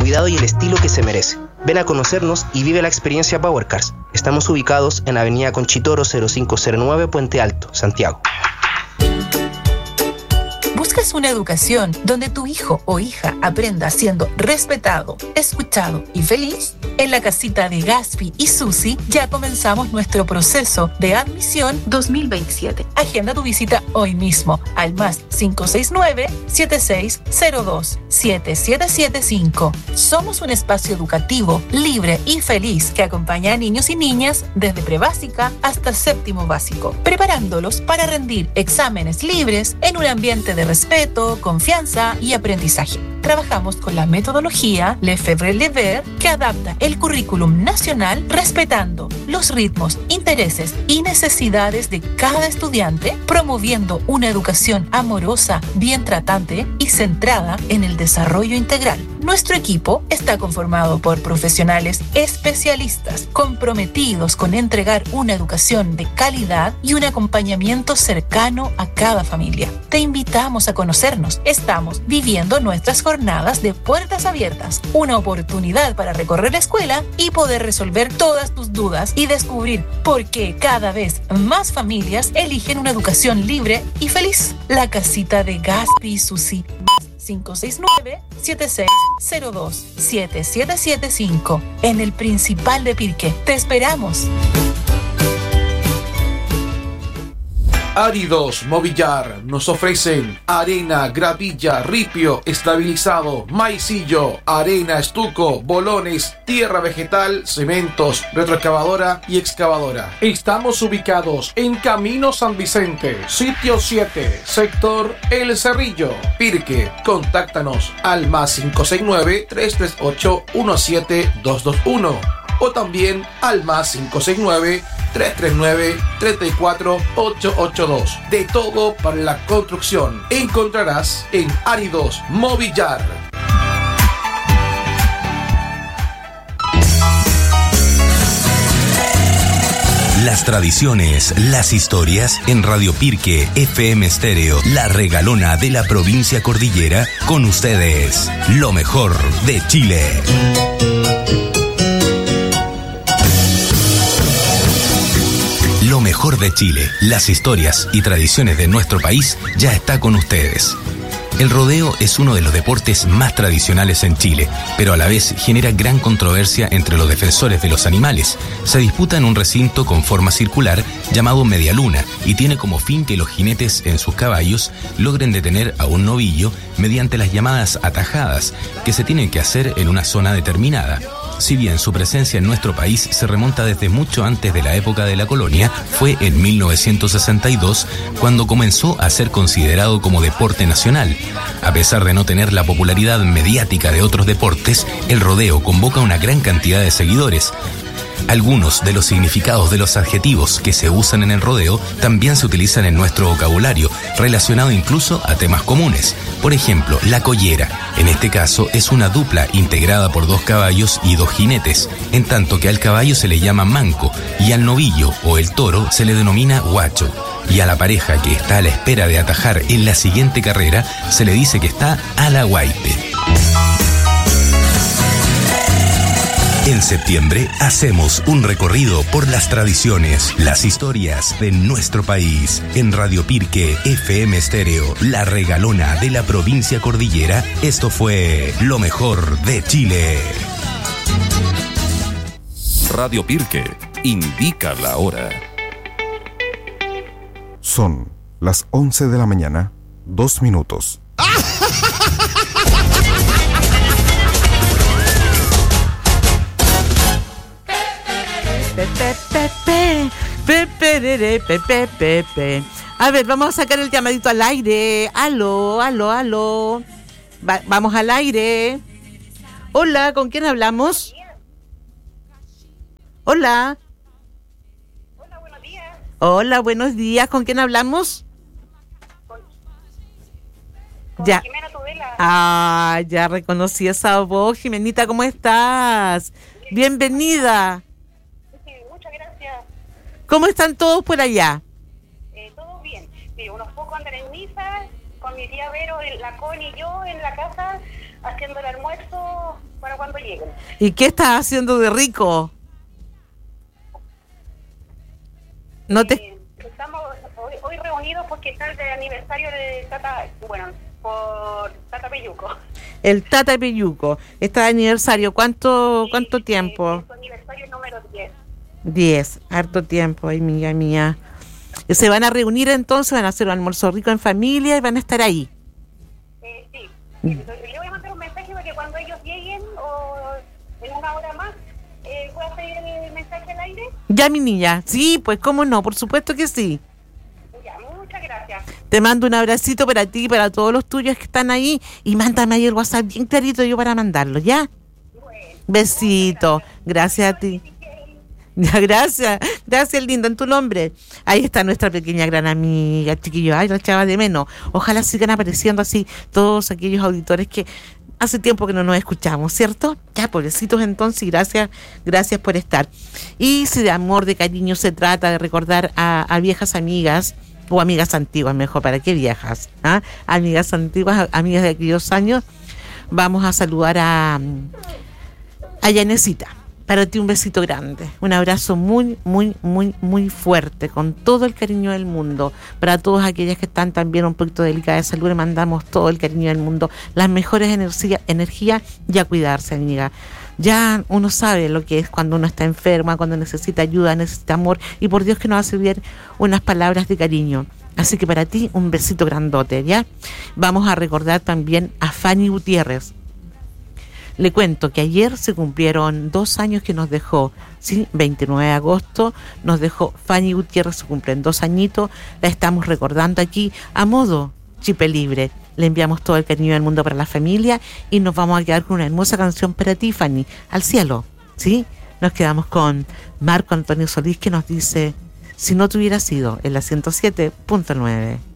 cuidado y el estilo que se merece. Ven a conocernos y vive la experiencia Power Cars. Estamos ubicados en Avenida Conchitoro 0509, Puente Alto, Santiago. ¿Buscas una educación donde tu hijo o hija aprenda siendo respetado, escuchado y feliz? En la casita de Gaspi y Susi ya comenzamos nuestro proceso de admisión 2027. Agenda tu visita hoy mismo al +569-7602-7775. Somos un espacio educativo, libre y feliz que acompaña a niños y niñas desde prebásica hasta séptimo básico, preparándolos para rendir exámenes libres en un ambiente de respeto, confianza y aprendizaje. Trabajamos con la metodología Lefebvre-Lever que adapta el currículum nacional respetando los ritmos, intereses y necesidades de cada estudiante, promoviendo una educación amorosa, bien tratante y centrada en el desarrollo integral. Nuestro equipo está conformado por profesionales especialistas comprometidos con entregar una educación de calidad y un acompañamiento cercano a cada familia. Te invitamos a conocernos. Estamos viviendo nuestras jornadas de puertas abiertas, una oportunidad para recorrer la escuela y poder resolver todas tus dudas y descubrir por qué cada vez más familias eligen una educación libre y feliz. La casita de Gaspi y Susi. 569-7602-7775 en el Principal de Pirque. ¡Te esperamos! Áridos Movillar nos ofrecen arena, gravilla, ripio, estabilizado, maicillo, arena, estuco, bolones, tierra vegetal, cementos, retroexcavadora y excavadora. Estamos ubicados en Camino San Vicente, sitio 7, sector El Cerrillo, Pirque. Contáctanos al +569-338-17221 o también al +569-339-34882. De todo para la construcción encontrarás en Áridos Movillar. Las tradiciones, las historias en Radio Pirque FM Estéreo, la regalona de la provincia cordillera, con ustedes, lo mejor de Chile. Lo mejor de Chile, las historias y tradiciones de nuestro país ya está con ustedes. El rodeo es uno de los deportes más tradicionales en Chile, pero a la vez genera gran controversia entre los defensores de los animales. Se disputa en un recinto con forma circular llamado Media Luna y tiene como fin que los jinetes en sus caballos logren detener a un novillo mediante las llamadas atajadas, que se tienen que hacer en una zona determinada. Si bien su presencia en nuestro país se remonta desde mucho antes de la época de la colonia, fue en 1962 cuando comenzó a ser considerado como deporte nacional. A pesar de no tener la popularidad mediática de otros deportes, el rodeo convoca una gran cantidad de seguidores. Algunos de los significados de los adjetivos que se usan en el rodeo también se utilizan en nuestro vocabulario, relacionado incluso a temas comunes. Por ejemplo, la collera, en este caso, es una dupla integrada por 2 caballos y 2 jinetes, en tanto que al caballo se le llama manco y al novillo o el toro se le denomina guacho. Y a la pareja que está a la espera de atajar en la siguiente carrera se le dice que está a la guaipe. En septiembre hacemos un recorrido por las tradiciones, las historias de nuestro país. En Radio Pirque FM Estéreo, la regalona de la provincia cordillera, esto fue lo mejor de Chile. Radio Pirque indica la hora. Son las 11 de la mañana, 2 minutos. A ver, vamos a sacar el llamadito al aire. Aló. Vamos al aire. Hola, ¿con quién hablamos? Hola. Hola, buenos días. Hola, buenos días. ¿Con quién hablamos? Con ya. Jimena Tudela. Ah, ya reconocí esa voz. Jimenita, ¿cómo estás? Bienvenida. Muchas gracias. ¿Cómo están todos por allá? Todo bien. Sí, unos pocos andan en misa, con mi tía Vero, la Connie y yo en la casa, haciendo el almuerzo para cuando lleguen. ¿Y qué estás haciendo de rico? No te... Estamos hoy reunidos porque está el aniversario de Tata, bueno, por Tata Peyuco. El Tata Peyuco. Está de aniversario. ¿Cuánto tiempo? Su aniversario número 10. 10. Harto tiempo, ay, amiga mía. ¿Se van a reunir entonces? ¿Van a hacer un almuerzo rico en familia y van a estar ahí? Sí. Le voy a mandar un mensaje para que cuando ellos lleguen o en una hora más pueda pedir el mensaje al aire. Ya, mi niña. Sí, pues cómo no, por supuesto que sí. Ya, muchas gracias. Te mando un abracito para ti y para todos los tuyos que están ahí. Y mándame ahí el WhatsApp bien clarito yo para mandarlo, ¿ya? Bueno, besito. Gracias a ti. Ya, gracias lindo, en tu nombre. Ahí está nuestra pequeña gran amiga, chiquillo. Ay, la echaba de menos. Ojalá sigan apareciendo así todos aquellos auditores que hace tiempo que no nos escuchamos, ¿cierto? Ya, pobrecitos entonces, gracias por estar. Y si de amor, de cariño se trata, de recordar a viejas amigas, o amigas antiguas mejor, ¿para qué viejas? ¿Ah? Amigas antiguas, amigas de aquellos años, vamos a saludar a Yanecita. Para ti un besito grande, un abrazo muy, muy, muy, muy fuerte, con todo el cariño del mundo. Para todas aquellas que están también un poquito delicadas de salud, le mandamos todo el cariño del mundo, las mejores energías y a cuidarse, amiga. Ya uno sabe lo que es cuando uno está enferma, cuando necesita ayuda, necesita amor, y por Dios que nos hace bien unas palabras de cariño. Así que para ti un besito grandote, ¿ya? Vamos a recordar también a Fanny Gutiérrez. Le cuento que ayer se cumplieron 2 años que nos dejó, ¿sí? 29 de agosto nos dejó Fanny Gutiérrez, se cumplen 2 añitos, la estamos recordando aquí a modo Chipe Libre. Le enviamos todo el cariño del mundo para la familia y nos vamos a quedar con una hermosa canción para ti, Fanny, al cielo, ¿sí? Nos quedamos con Marco Antonio Solís que nos dice, si no te hubiera sido en la 107.9.